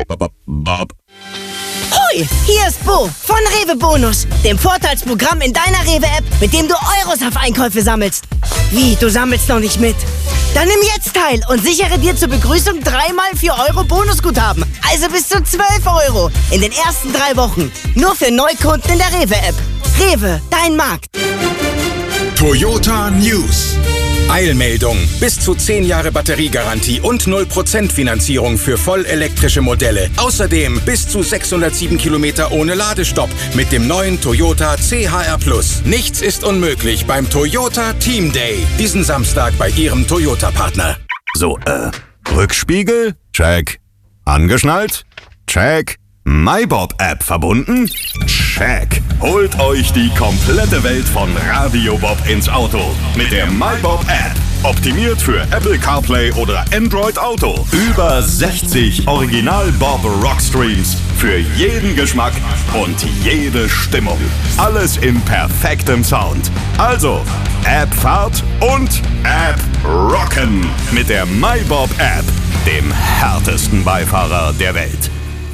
Bob. Hoi, hier ist Bo von Rewe Bonus, dem Vorteilsprogramm in deiner Rewe-App, mit dem du Euros auf Einkäufe sammelst. Wie, du sammelst noch nicht mit? Dann nimm jetzt teil und sichere dir zur Begrüßung 3x 4 Euro Bonusguthaben. Also bis zu 12 Euro in den ersten 3 Wochen. Nur für Neukunden in der Rewe-App. Rewe, dein Markt. Toyota News. Eilmeldung. Bis zu 10 Jahre Batteriegarantie und 0% Finanzierung für vollelektrische Modelle. Außerdem bis zu 607 Kilometer ohne Ladestopp mit dem neuen Toyota CHR+. Nichts ist unmöglich beim Toyota Team Day. Diesen Samstag bei Ihrem Toyota-Partner. So, Rückspiegel? Check. Angeschnallt? Check. MyBob-App verbunden? Check. Holt euch die komplette Welt von Radio Bob ins Auto mit der MyBob-App. Optimiert für Apple CarPlay oder Android Auto. Über 60 Original Bob Rockstreams für jeden Geschmack und jede Stimmung. Alles in perfektem Sound. Also, App-Fahrt und App-Rocken mit der MyBob-App, dem härtesten Beifahrer der Welt.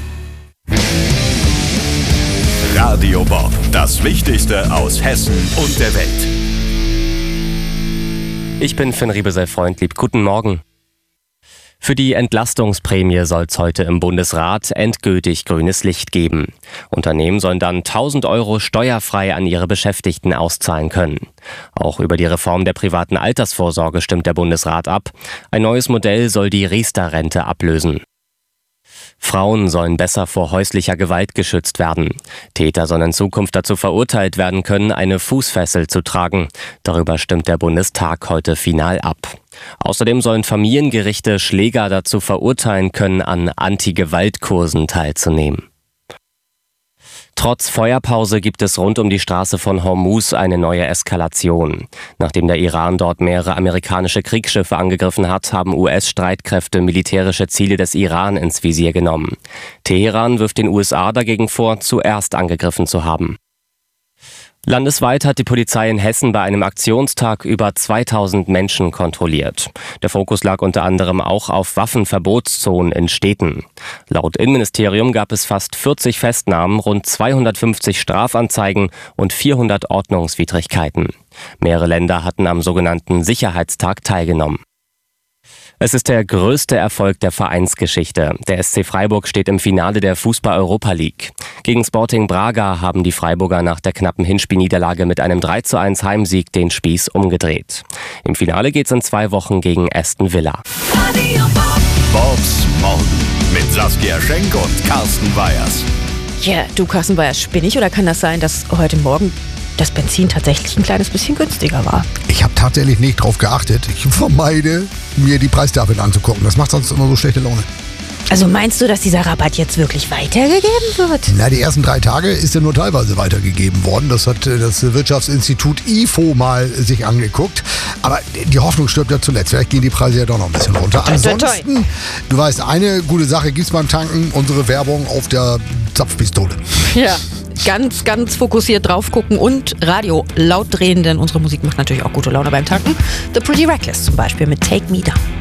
Radio Bob, das Wichtigste aus Hessen und der Welt. Ich bin Finn Riebesell-Freundlieb. Guten Morgen. Für die Entlastungsprämie soll es heute im Bundesrat endgültig grünes Licht geben. Unternehmen sollen dann 1.000 Euro steuerfrei an ihre Beschäftigten auszahlen können. Auch über die Reform der privaten Altersvorsorge stimmt der Bundesrat ab. Ein neues Modell soll die Riester-Rente ablösen. Frauen sollen besser vor häuslicher Gewalt geschützt werden. Täter sollen in Zukunft dazu verurteilt werden können, eine Fußfessel zu tragen. Darüber stimmt der Bundestag heute final ab. Außerdem sollen Familiengerichte Schläger dazu verurteilen können, an Anti-Gewalt-Kursen teilzunehmen. Trotz Feuerpause gibt es rund um die Straße von Hormuz eine neue Eskalation. Nachdem der Iran dort mehrere amerikanische Kriegsschiffe angegriffen hat, haben US-Streitkräfte militärische Ziele des Iran ins Visier genommen. Teheran wirft den USA dagegen vor, zuerst angegriffen zu haben. Landesweit hat die Polizei in Hessen bei einem Aktionstag über 2000 Menschen kontrolliert. Der Fokus lag unter anderem auch auf Waffenverbotszonen in Städten. Laut Innenministerium gab es fast 40 Festnahmen, rund 250 Strafanzeigen und 400 Ordnungswidrigkeiten. Mehrere Länder hatten am sogenannten Sicherheitstag teilgenommen. Es ist der größte Erfolg der Vereinsgeschichte. Der SC Freiburg steht im Finale der Fußball-Europa League. Gegen Sporting Braga haben die Freiburger nach der knappen Hinspielniederlage mit einem 3:1 Heimsieg den Spieß umgedreht. Im Finale geht's in 2 Wochen gegen Aston Villa. Bobs Morgen mit Saskia Schenk und Carsten Weyers. Ja, du Carsten Weyers, spinnig oder kann das sein, dass heute Morgen das Benzin tatsächlich ein kleines bisschen günstiger war? Ich habe tatsächlich nicht drauf geachtet. Ich vermeide, mir die Preistafel anzugucken. Das macht sonst immer so schlechte Laune. Also meinst du, dass dieser Rabatt jetzt wirklich weitergegeben wird? Na, die ersten 3 Tage ist er nur teilweise weitergegeben worden. Das hat das Wirtschaftsinstitut IFO mal sich angeguckt. Aber die Hoffnung stirbt ja zuletzt. Vielleicht gehen die Preise ja doch noch ein bisschen runter. Ansonsten, du weißt, eine gute Sache gibt's beim Tanken. Unsere Werbung auf der Zapfpistole. Ja. Ganz, ganz fokussiert drauf gucken und Radio laut drehen, denn unsere Musik macht natürlich auch gute Laune beim Tanken. The Pretty Reckless zum Beispiel mit Take Me Down.